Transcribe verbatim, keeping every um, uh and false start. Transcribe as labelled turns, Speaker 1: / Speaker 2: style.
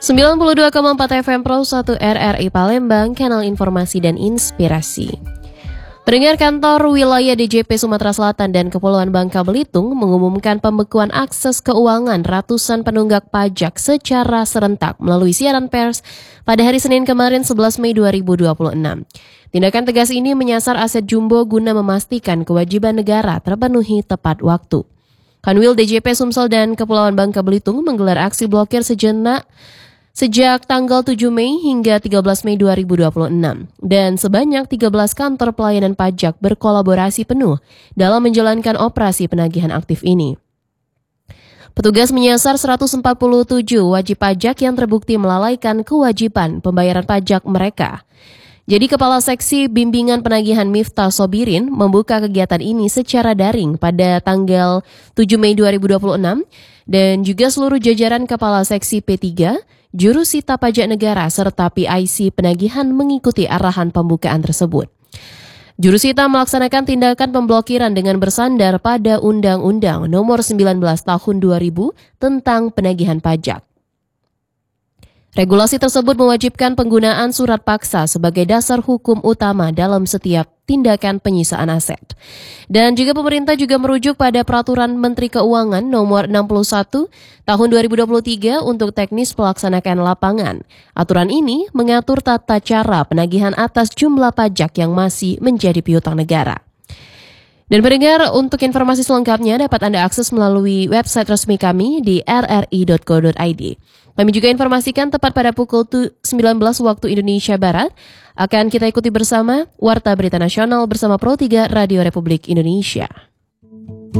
Speaker 1: sembilan puluh dua koma empat F M Pro satu R R I Palembang, kanal informasi dan inspirasi. Pendengar, kantor wilayah D J P Sumatera Selatan dan Kepulauan Bangka Belitung mengumumkan pembekuan akses keuangan ratusan penunggak pajak secara serentak melalui siaran pers pada hari Senin kemarin sebelas Mei dua ribu dua puluh enam. Tindakan tegas ini menyasar aset jumbo guna memastikan kewajiban negara terpenuhi tepat waktu. Kanwil D J P Sumsel dan Kepulauan Bangka Belitung menggelar aksi blokir sejenak sejak tanggal tujuh Mei hingga tiga belas Mei dua ribu dua puluh enam, dan sebanyak tiga belas kantor pelayanan pajak berkolaborasi penuh dalam menjalankan operasi penagihan aktif ini. Petugas menyasar seratus empat puluh tujuh wajib pajak yang terbukti melalaikan kewajiban pembayaran pajak mereka. Jadi Kepala Seksi Bimbingan Penagihan Miftah Sobirin membuka kegiatan ini secara daring pada tanggal tujuh Mei dua ribu dua puluh enam, dan juga seluruh jajaran Kepala Seksi P tiga, Jurusita Pajak Negara serta P I C penagihan mengikuti arahan pembukaan tersebut. Jurusita melaksanakan tindakan pemblokiran dengan bersandar pada Undang-Undang Nomor sembilan belas Tahun dua ribu tentang penagihan pajak. Regulasi tersebut mewajibkan penggunaan surat paksa sebagai dasar hukum utama dalam setiap tindakan penyisaan aset. Dan juga pemerintah juga merujuk pada Peraturan Menteri Keuangan Nomor enam puluh satu Tahun dua ribu dua puluh tiga untuk teknis pelaksanaan lapangan. Aturan ini mengatur tata cara penagihan atas jumlah pajak yang masih menjadi piutang negara. Dan pendengar, untuk informasi selengkapnya dapat Anda akses melalui website resmi kami di r r i dot co dot i d. Kami juga informasikan tepat pada pukul sembilan belas waktu Indonesia Barat akan kita ikuti bersama Warta Berita Nasional bersama Pro tiga Radio Republik Indonesia.